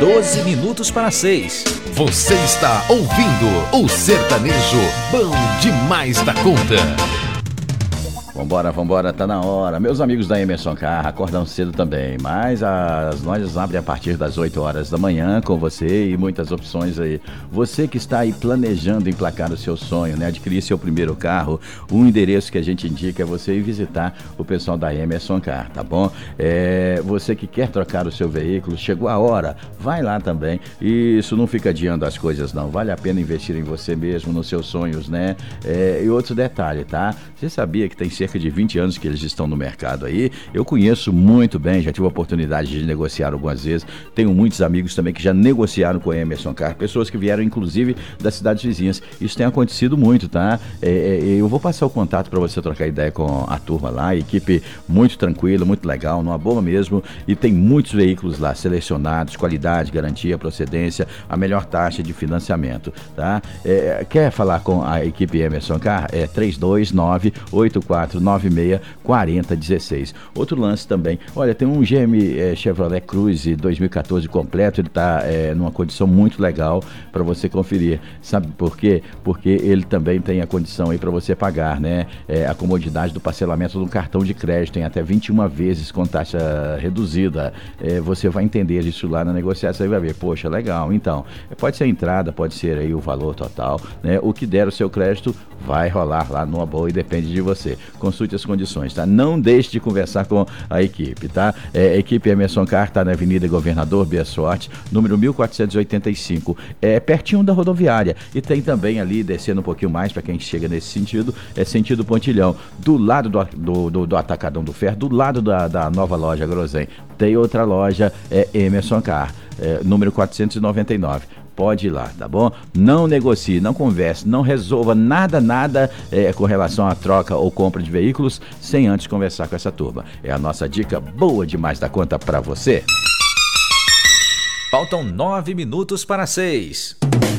12 minutos para 6. Você está ouvindo o sertanejo bom demais da conta. Vambora, tá na hora. Meus amigos da Emerson Car acordam cedo também, mas as lojas abrem a partir das 8 horas da manhã com você e muitas opções aí. Você que está aí planejando emplacar o seu sonho, né? Adquirir seu primeiro carro, o endereço que a gente indica é você ir visitar o pessoal da Emerson Car, tá bom? Você que quer trocar o seu veículo, chegou a hora, vai lá também. E isso não fica adiando as coisas não, vale a pena investir em você mesmo, nos seus sonhos, né? E outro detalhe, tá? Você sabia que tem cerca de 20 anos que eles estão no mercado aí? Eu conheço muito bem, já tive a oportunidade de negociar algumas vezes, tenho muitos amigos também que já negociaram com a Emerson Car, pessoas que vieram inclusive das cidades vizinhas. Isso tem acontecido muito, tá? Eu vou passar o contato para você trocar ideia com a turma lá, equipe muito tranquila, muito legal, numa boa mesmo, e tem muitos veículos lá selecionados, qualidade, garantia, procedência, a melhor taxa de financiamento, tá? Quer falar com a equipe Emerson Car? 329-8496-4016. Outro lance também, olha, tem um GM Chevrolet Cruze 2014 completo, ele está numa condição muito legal para você conferir. Sabe por quê? Porque ele também tem a condição aí para você pagar, né? A comodidade do parcelamento do cartão de crédito em até 21 vezes com taxa reduzida. Você vai entender isso lá na negociação e vai ver, poxa, legal. Então, pode ser a entrada, pode ser aí o valor total, né? O que der o seu crédito vai rolar lá numa boa e depende de você. Consulte as condições, tá? Não deixe de conversar com a equipe, tá? A equipe Emerson Car tá na Avenida Governador Bia Sorte, número 1485, pertinho da rodoviária. E tem também ali, descendo um pouquinho mais, para quem chega nesse sentido, sentido Pontilhão, do lado do Atacadão do Ferro, do lado da nova loja Grosen. Tem outra loja, Emerson Car, número 499. Pode ir lá, tá bom? Não negocie, não converse, não resolva nada com relação à troca ou compra de veículos sem antes conversar com essa turma. É a nossa dica boa demais da conta pra você. Faltam 9 minutos para 6.